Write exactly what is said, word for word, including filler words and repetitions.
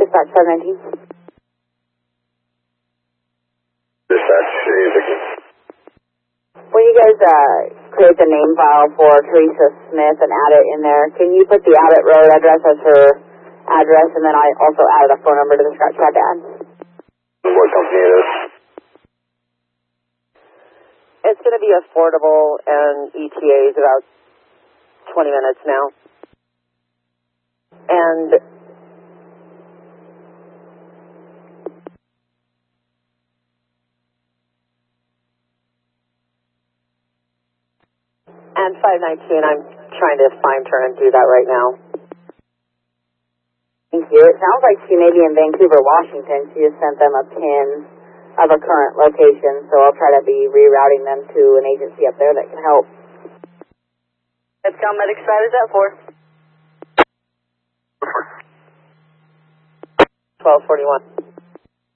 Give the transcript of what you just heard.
Dispatch five nineteen. Dispatch, Vicky. When you guys uh, create the name file for Teresa Smith and add it in there, can you put the Abbott Road address as her address, and then I also added a phone number to the scratch pad to add? What company it is? It's going to be affordable, and E T A is about twenty minutes now. And and five nineteen, I'm trying to find her and do that right now. Thank you. It sounds like she may be in Vancouver, Washington. She just sent them a pin of a current location, so I'll try to be rerouting them to an agency up there that can help. It's Cal Medic Side, is that for? twelve forty-one.